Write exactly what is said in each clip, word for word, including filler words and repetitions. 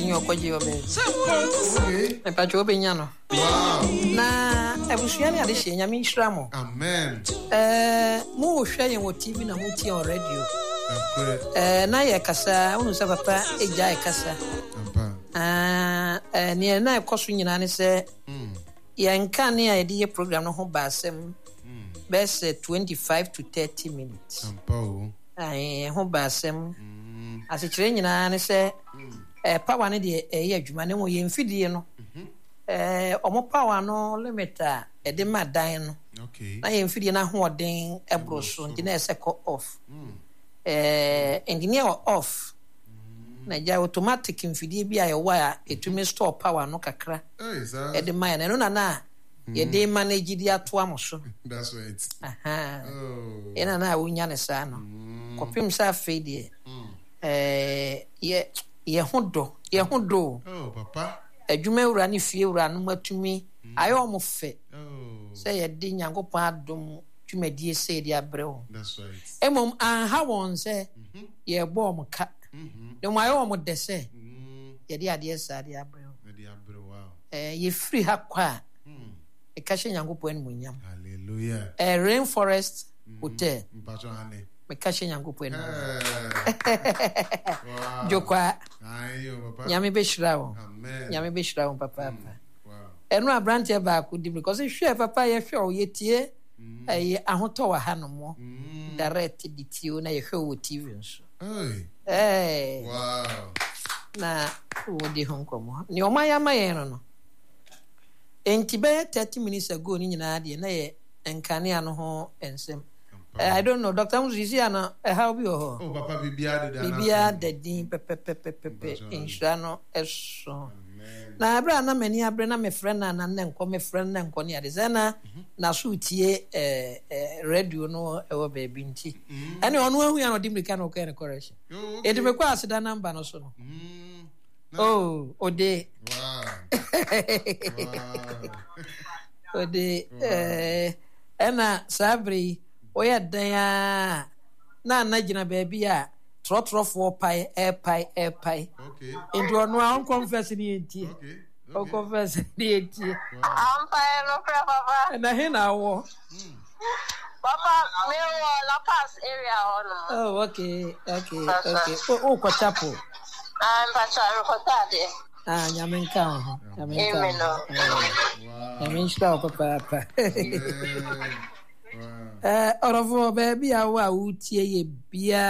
ni okoji obe. Okay. E pa jo be nya no. Wow. Na ebusua ni ade hye nyame nhira mo. Amen. Eh mu wo hwe yen wo T V na mu tie on radio. Okay. Eh na ye kasa, unu se papa eja e kasa. Papa. Ah eh ni na ekoso nyina ne se Mm. ye nka ne a de program no ho ba asem. Mm. Best twenty-five to thirty minutes. Papa. Ai ho ba asem. Mm. Asekire nyina ne se eh power ne de eh adwuma ne wo ye mfidie no. Eh omo power no limiter e de ma dan no. Okay. Na ye mfidie na ho odin ebro so nti na ese call off. Mm. Eh engineer off. Mm. Na ja automatic mfidie bi aye wire etumi store power no kakra. Eh sir. E de ma na no na na ye de manage di ato amoso. That's right. Aha. Oh. Ena na wonya ne sa no. Kopim sa fe de. Eh ye ye hodo, ye hodo. Oh papa. Adwuma wura ne fie wura no matumi ayo mo fe. Oh. Say ye de nyankopon adom dwumadie say de abrɛw. That's right. Emom an ha won say ye bo mo ka. Mhm. De mo ayo mo de say Mm. ye de ade sa de abrɛw. The abro wow. Eh ye free ha kwa. Mm. E ka hye nyankopon an munyam. Hallelujah. Eh Rainforest Hotel. Mpacho hane. Me ka hye nyankopon an. Wow. Jokwa Ayo papa. nyame be hira wo. Amen. Nyame be hira wo papa papa. Wow. Eno abrante ba ko di because hwe papa ye hwe o ye tie eh ahoto wa hanomo direct di tie na ye hwe o T V nso. Hey. Eh Wow. na wo di honkomo. Ni o maya maye no no. Enti be thirty minutes ago ni nyina de na ye enkane ano ho ensem. Uh, I don't know. Doctor Muzizi ana uh, how be ho. Oh papa bibia de Bibia de din pepe pepe pepe inshano eso. Na abra na mani abra na me friend na na nko me friend na nko ne ade zena na so tie eh radio no e wo baby nti. Ene ono ahu ya no dimrika no ka correction. E de me kwa asida number no so no. Oh, ode. Wow. Ode eh ena sabri oya dan ya na na gina baby a tro tro for pai air pai air pai. Okay. Into ono an confess ni enti. Okay. O confess ni enti. I'm fine, no problem, Papa. Na he na wo. Papa, me wo La Paz area ono. Oh, okay. Okay. Okay. O o kwa chapel. I'm Pastor Rokotade. Ah, nyame nka ho. Nyame nka. Amen. Wow. Nyame nka o papa papa. Wow. Eh, orofo baby a wa utie ye bia.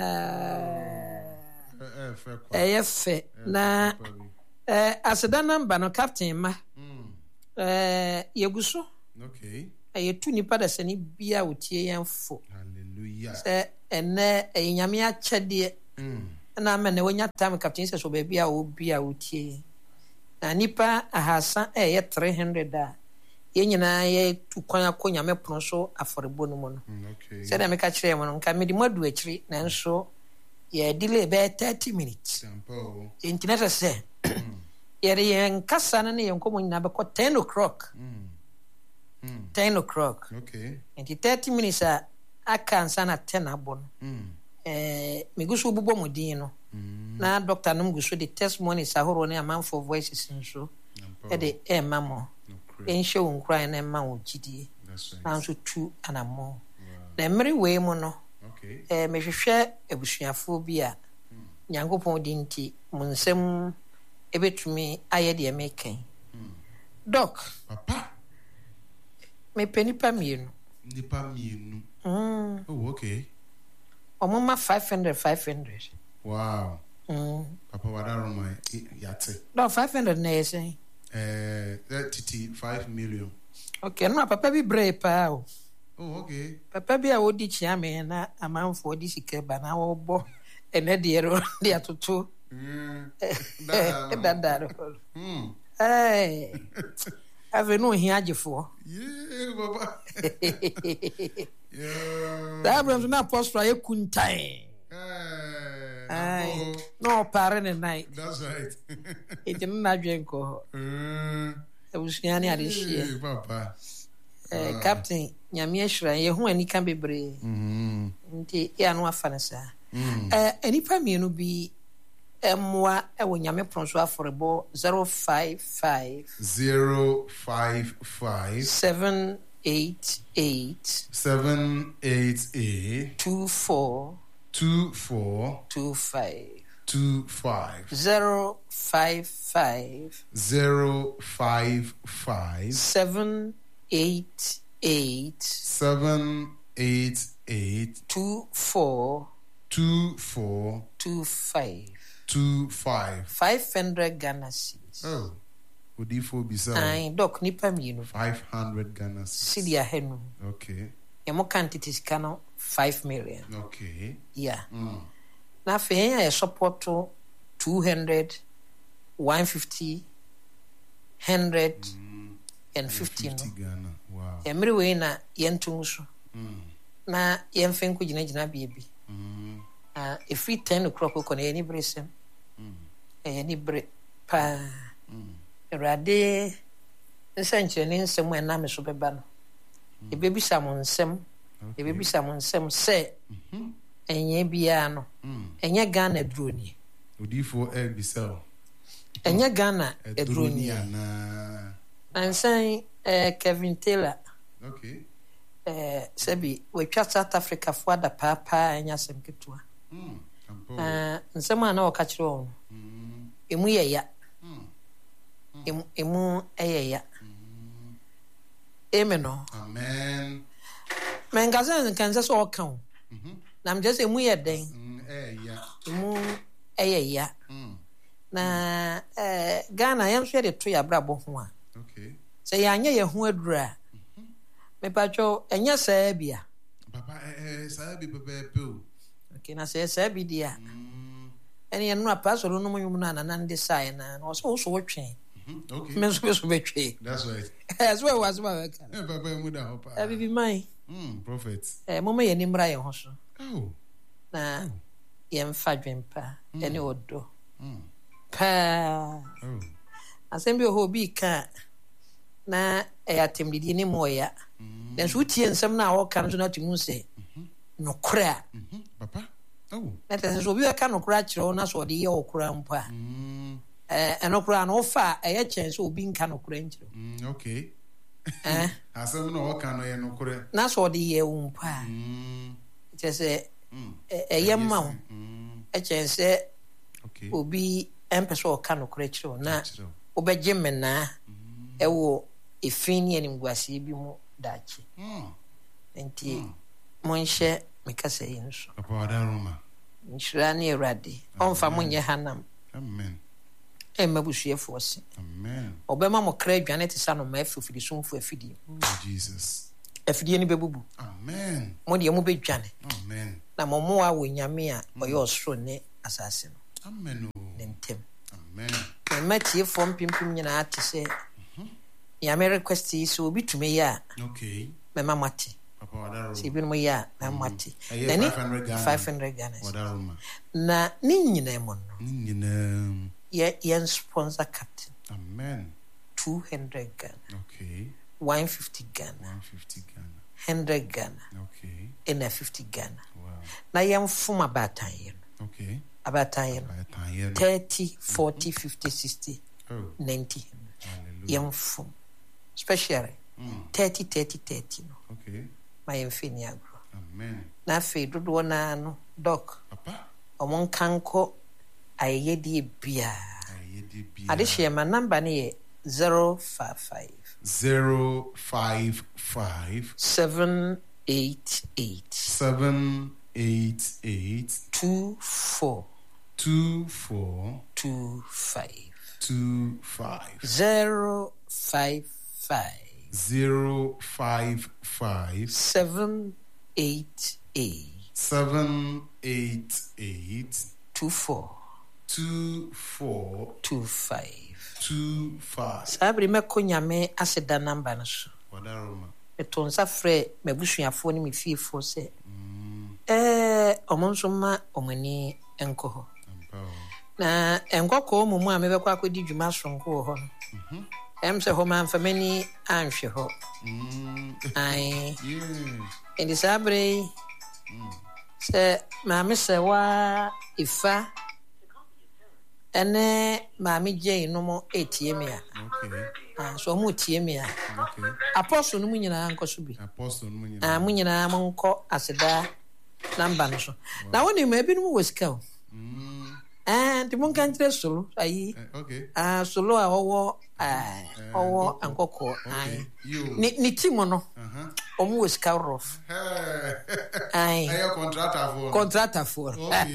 Eh, fair kwa. Eh, fe na eh aseda number no captain ma. Mm. Eh, yeguso. Okay. Eh, tu nipa da sani bia utie yenfo. Hallelujah. Se ene eh nyame akyede. Mm. Na me ne wonya time captain se so baby a obi a utie. Na nipa ahasa eh ye three hundred a. Ye nyina ye tu kwan akonya me pono so aforebo no mo no. Okay. Se na me ka kire mo no nka me di madu akiri na nso ye delay be thirty minutes. Sample. Internet se ye re yen kasa na ye nkomo nyina be ko ten o'clock. Mm. Mm. ten o'clock. Okay. Enti thirty minutes a aka nsa na ten abo no. Mm. Eh me gusu bubo modin no. Mm. Na doctor no gusu the testimonies ahoro na amanfo voices nso. E de e mamo. Enshe unkrai na ma wo gidie. That's right. Na nso tu anamo. Na mmere we mu no. Okay. Eh mehwehwe abusuafo bi a Nyankopon di nti mu nsem ebetumi aye de mekan. Doc. Papa. Me penipa mienu. Nipa mienu. Mm. Oh, okay. Omoma five hundred five hundred. Wow. Mm. Papa wadaro my yate. No five hundred na yesen. Eh, thirty-five million. Okay, no papa bi brave pa o. Oh, okay. Papa bi a wodi chiame na amanfo di sika ba na wo bo ene de ro de atoto. Mm. Dadaro. Hmm. Eh. Ave no hi agefo. Yeah, Baba. Yeah. Da Abraham na apostle aye kuntan. Eh. Ai. No pare ne nai. That's right. E tin na dwen ko. Mm. E busunya ne ade hie. Hey, Papa. Eh captain nyame ahira ye ho ani kan bebre. Mhm. Nti ya no afa ne sa. Mm. Eh enipa mienu bi Emwa ewo nyame pronso aforebo zero five five zero five five seven eight eight seven eight eight two four two four two five two five zero five five zero five five seven eight eight seven eight eight two four two four two five two five five hundred Ghana cedis. Oh, Udifo Bisa. Ai doc nipa mienu. Five hundred Ghana cedis. Sidia henu. Okay. Emo quantities kano five million. Okay. Yeah. Mm. Na fe ya support to two hundred, one fifty, hundred Mm. and fifty. fifty Ghana. Wow. Emri we na yentu so. Mm. Na yemfe nko gina gina biebi. Mm. Ah, if we ten o'clock ko na yeni bresem. Mm. Eh ni bre pa. Mm. Erade nsanche ne nsem na me so beba no. Ebebisa mo nsem. Ebebisa mo nsem se. Mhm. Enye bia no. Mm. Enye Ghana droni. Udifo e Bisa. Enye Ghana E droni. na. Ansan eh Kevin Taylor Okay. eh sebi we twa South Africa fo da papa enya sem ketua. Mm. Ampo. Ah nsem ana o ka kire won. Mm. Emu ye ya. Mm. Emu emu eye ya. Mm. Amen no. Amen. Mengazen kan se so kan. Mhm. Na mje se emu ye den. Mm. Eh ya. Emu eye ya. Mm. Na eh Ghana yam so ye de to ya brabo ho a. Okay. Se ya anye ye ho adura. Me pacho enya sa bia. Papa eh eh sabi pepe pe o. Okay na se sa bi dia. Mm. Eni enu apa so no mo nyum na na ndi sai na no so so wotwen. Mhm. Okay. Me so so betwe. That's right. As well was my work. Eh papa mu da hopa. E bi mai. Mm, prophet. Eh mo me ye nimra ye ho so. Oh. Na ye mfa dwempa eni odo. Mm. Pa. Oh. Asem bi ho bi ka na e atemdidi ni moya. Mm. Den so tie nsem na wo kan so na timu se. No kra. Mhm. Papa. Oh. Na te so bi ka no kra kire na so de ye okra mpa. Mm. Eh eno kra no fa e ye chen so obi nka no kra nkire. Mm, okay. Eh Asem no wo kan no ye no kore. na so de ye umpa. Mm. Te se Mm. e ye ma wo. Mm. E chen se Okay. obi empese o ka no kra kire na Chiro. obegye mena e wo efini enim guase bi mu dachi. Mm. Enti monhye mekasa yi nso. Papa wada Roma. Nhyira ne Awurade. Onfa monye hanam. Amen. E mabusuefo se. Amen. Obema mo kra adwane te sa no ma afifiri somfo afidi. Oh, Jesus. Afidi ni bebubu. Amen. Mo de mo bedwane. Amen. Na mo mo a wo nyame a oye osoro ne asase no. Amen. Ne ntem. Amen. Me matie fo mpimpim nyina ate se. Nyame request yi so obi tume ya. Okay. Me mamati. Papa wada Roma. Se bi no ya na mati. Aye, Na ni five hundred Ghana. five hundred Ghana. Wada Roma. Na ni nyina mo no. Nyina. Ye yen sponsor captain Amen. two hundred Ghana, Okay. one fifty Ghana, one fifty Ghana. one hundred Ghana, Okay. and a fifty Ghana. Wow. Na yen fuma abatan yen. Okay. Abatan yen. By the time. thirty, forty, fifty, sixty, Oh. ninety. Hallelujah. Yen fum. Especially Mm. thirty, thirty, thirty no. Okay. Ma yen fini agro. Amen. Na fe dodo na no doc. Papa. Omon kanko ayedi bia. Aye, di bia. Adehye ma number ne ye zero five five Zero five five seven eight eight seven eight eight two four two four two five two five zero five five zero five five seven eight eight seven eight eight two four two four two five. two five. Sabri me konyame aseda number no so. Wada Roma. Me to nsa frɛ mabusuafo ne me fiefo sɛ eh ɔmo nso ma ɔmani enko ho. Na enkɔkɔ mu mu a mebɛkɔ akɔdi dwuma sonko wɔ hɔ no. Em sɛ hɔ ma mfamani anhwe hɔ. Ai. Yeah. Ndi sabri sɛ maame sɛ wa ifa ene maami Jane no mo etie me a Okay. ah so mo tie me a Okay. apostle no mu nyina nko so bi Apostle no nyina. ah mu nyina mo nko aseda number no so na woni me bi no wo sika o Mm. and mo kan tre solo ayi Okay. ah solo a owo ah owo ankoko ai ni ni timo no Uh-huh. omo wo sika rough Hey. ai Ayo contractor for. contractor for Okay.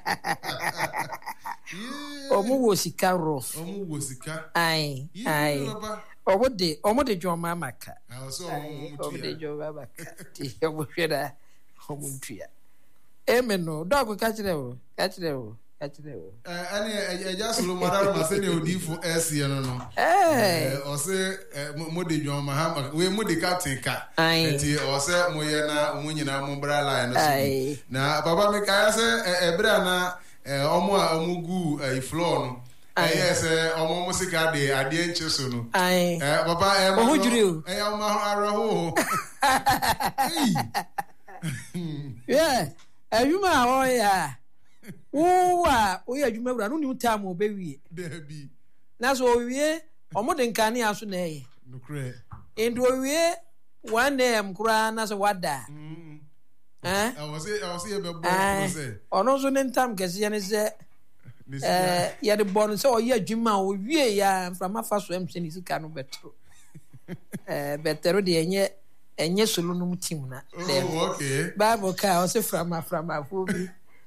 omo wo sika rough Omu wosika. ai ai omo de omo de joma maka I so omu omo de mutia. joma maka ti omo hweda omo ntua amen no dog ka kire wo ka kire wo ka kire wo Eh ani eja solo madaro ma se ne odifo S no no. eh Eh o se mo de dwon ma ha we mo de captain ka. Aye. Enti o se mo ye na mo nyina mo bra line no Aye. so. Na baba me ka se e bra na omo a omo gu e floor no. Eh yes eh omo mo sika de ade enche so no. ai Eh baba e Oho juri o. Eh o ma araho. Hey. yeah adwuma a wo ya wo a wo ya adwuma wura no ni utam obewie Debi. na so owie omo de nkane aso na eye No cre. endo owie one am kura na so wada Mm. eh I was I was here be bo eh say. ono so ne ntam kese ye ne se This eh ye de bon se o ye adwuma o wie ya mframa fa so em se ni sika no betro eh betero de enye enye solo no team na Oh, okay. bible ka o se frama frama fo bi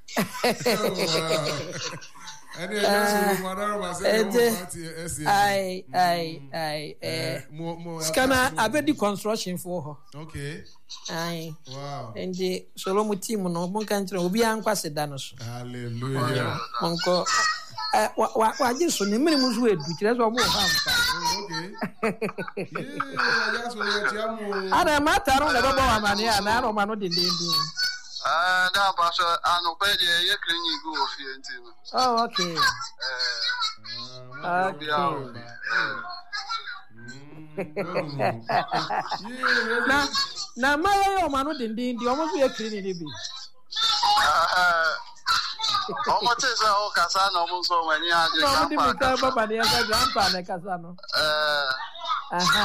Any just madaro ma say mo party S. ai ai ai eh Mo mo skana abedi construction for ho Okay. ai Wow. ende solo mu team no mo kan kire obi an kwase da no so Hallelujah. monko eh wa wa jiso ne mini mu so edu kire so mo ha mpa Okay. Yeah, just we let you ana mata ro le baba wa mane ya na ro ma no de de ndu Ah, da pa so anu pe de ye clean go ofie nti no. oh okay Eh, okay na na ma ya o ma no de de ndi o mo so ye kire ni bi ah, ọmọ tí sẹ ọ kasa na ọmọ nsọ ọmọ ẹni ajé no mo di mi grandpa ka kasa. baba ne ya ka grandpa ne kasa no Eh, aha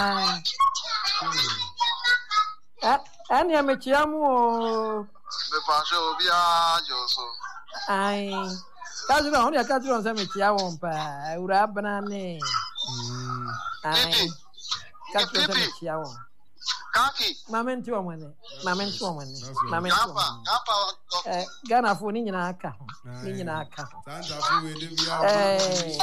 eh ani amechiamu o bẹ̀fà ṣe obi àjò so. ai kazi na oni akazi ron se mechia won pa ura banane ai kazi ron se mechia won Kaki, mamenti wa mwane mamenti wa mwane mamenti wa grandpa, mwane grandpa. eh gana fo ni nyina aka ho ni nyina aka ho Santa fu we de bia. eh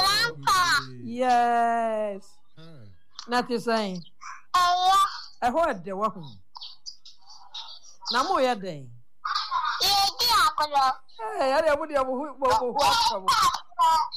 yes not the same Ọwọ́. eh ho de wa ho na mo ye den Iye di àkọlọ. eh ya de mo de mo mo mo